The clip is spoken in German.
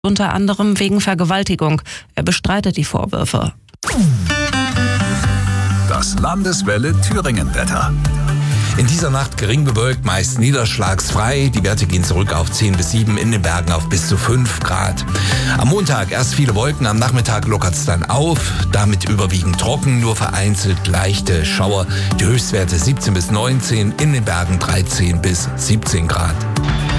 unter anderem wegen Vergewaltigung. Er bestreitet die Vorwürfe. Das Landeswelle Thüringen-Wetter. In dieser Nacht gering bewölkt, meist niederschlagsfrei. Die Werte gehen zurück auf 10 bis 7, in den Bergen auf bis zu 5 Grad. Am Montag erst viele Wolken, am Nachmittag lockert es dann auf. Damit überwiegend trocken, nur vereinzelt leichte Schauer. Die Höchstwerte 17 bis 19, in den Bergen 13 bis 17 Grad.